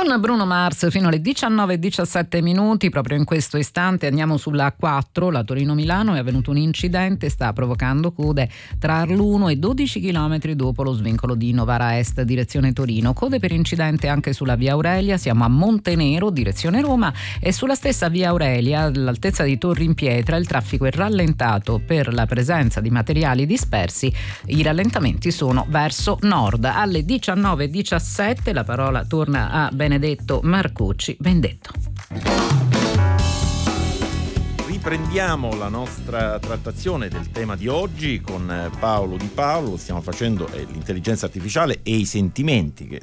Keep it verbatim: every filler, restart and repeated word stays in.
Con Bruno Mars fino alle diciannove e diciassette minuti. Proprio in questo istante andiamo sulla A quattro, la Torino-Milano. È avvenuto un incidente, sta provocando code tra Arluno e dodici chilometri dopo lo svincolo di Novara Est direzione Torino. Code per incidente anche sulla via Aurelia, siamo a Montenero direzione Roma, e sulla stessa via Aurelia all'altezza di Torri in Pietra il traffico è rallentato per la presenza di materiali dispersi. I rallentamenti sono verso nord. Alle diciannove e diciassette la parola torna a Benedetto Marcucci. Benedetto. Riprendiamo la nostra trattazione del tema di oggi con Paolo Di Paolo. Lo stiamo facendo, eh, l'intelligenza artificiale e i sentimenti che